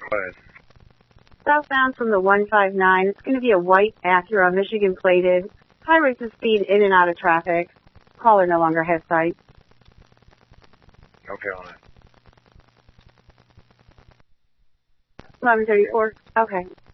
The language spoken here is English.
Go ahead. Southbound from the 159. It's going to be a white Acura, Michigan plated. High rates of speed in and out of traffic. Caller no longer has sight. Okay, on it. 1134. Okay.